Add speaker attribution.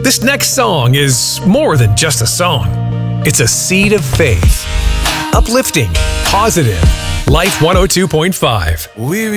Speaker 1: This next song is more than just a song. It's a seed of faith. Uplifting, positive. Life 102.5.